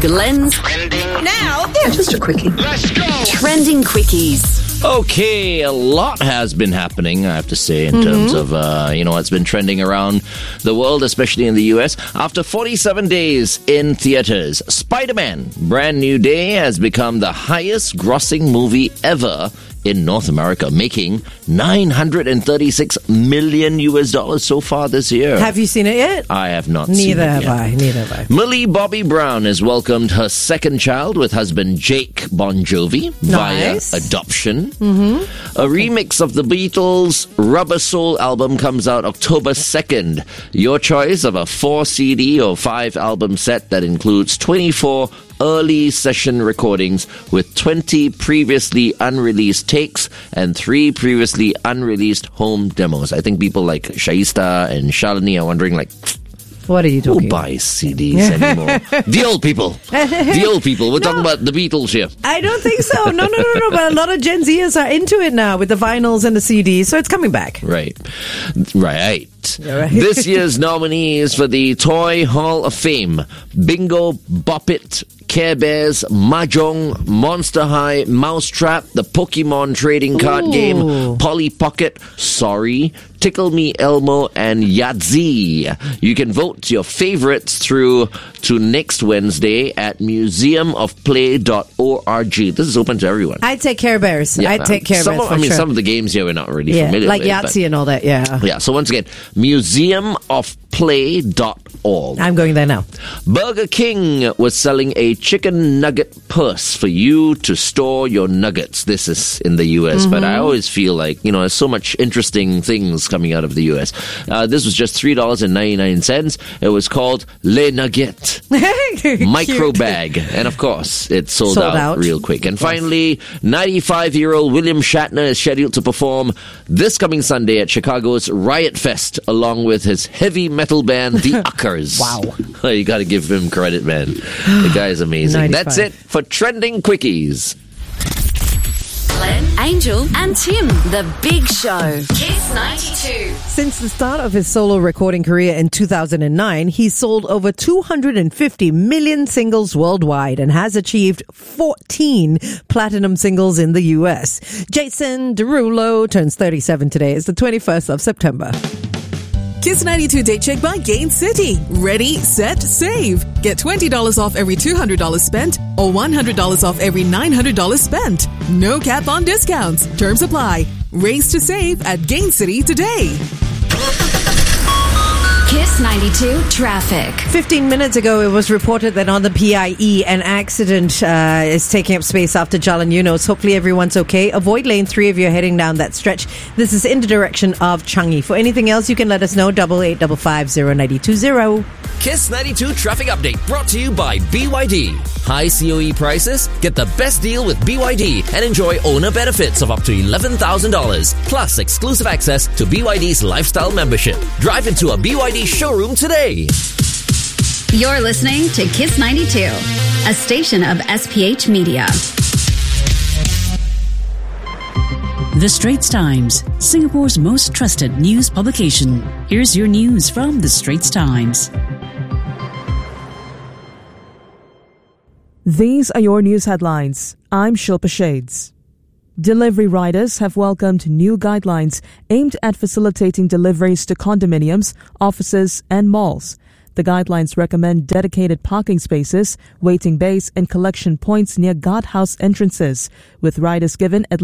Glenn's Just a quickie. Let's go! Trending Quickies. Okay, a lot has been happening, I have to say, in terms of, what's been trending around the world, especially in the US. After 47 days in theaters, Spider-Man Brand New Day has become the highest grossing movie ever in North America, making $936 million so far this year. Have you seen it yet? I have not seen it Neither yet. have I. Millie Bobby Brown has welcomed her second child with husband Jake Bon Jovi Nice. via adoption. A remix of the Beatles' Rubber Soul album comes out October 2nd. Your choice of a 4 CD or 5 album set that includes 24 early session recordings with 20 previously unreleased takes and 3 previously unreleased home demos. I think people like Shaista and Shalini are wondering, like, What are you who talking buys CDs anymore? The old people. The old people. We're talking about the Beatles here. I don't think so. No. But a lot of Gen Zers are into it now with the vinyls and the CDs, so it's coming back. Right. Yeah, right. This year's nominees for the Toy Hall of Fame: Bingo, Bop It, Care Bears, Mahjong, Monster High, Mousetrap, the Pokemon trading card game, Polly Pocket, Sorry, Tickle Me Elmo, and Yahtzee. You can vote your favorites through to next Wednesday at museumofplay.org. This is open to everyone. I'd take Care Bears. I'd take Care Bears for sure. Some of the games here we're not really Yeah, familiar like with. Yahtzee and all that, yeah. Yeah, so once again, museumofplay.org. I'm going there now. Burger King was selling a chicken nugget purse for you to store your nuggets. This is in the US, but I always feel like, there's so much interesting things coming out of the US. This was just $3.99. It was called Le Nugget Micro Bag. And of course, it sold out real quick. And finally, 95-year-old William Shatner is scheduled to perform this coming Sunday at Chicago's Riot Fest along with his heavy metal band, The Uckers. Wow. You got to give him credit, man. The guy is amazing. 95. That's it for Trending Quickies. Glenn, Angel, and Tim. The Big Show. Kiss 92. Since the start of his solo recording career in 2009, he's sold over 250 million singles worldwide and has achieved 14 platinum singles in the US. Jason Derulo turns 37 today. It's the 21st of September. Kiss 92 Date Check by Gain City. Ready, set, save. Get $20 off every $200 spent or $100 off every $900 spent. No cap on discounts. Terms apply. Race to save at Gain City today. Kiss 92 Traffic. 15 minutes ago, it was reported that on the PIE, an accident is taking up space after Jalan Eunos. Hopefully everyone's okay. Avoid lane 3 if you're heading down that stretch. This is in the direction of Changi. For anything else, you can let us know. 88550920. Kiss 92 Traffic Update brought to you by BYD. High COE prices? Get the best deal with BYD and enjoy owner benefits of up to $11,000. Plus exclusive access to BYD's lifestyle membership. Drive into a BYD showroom today. You're listening to Kiss 92, a station of SPH Media. The Straits Times, Singapore's most trusted news publication. Here's your news from The Straits Times. These are your news headlines. I'm Shilpa Shades. Delivery riders have welcomed new guidelines aimed at facilitating deliveries to condominiums, offices, and malls. The guidelines recommend dedicated parking spaces, waiting bays, and collection points near guardhouse entrances, with riders given at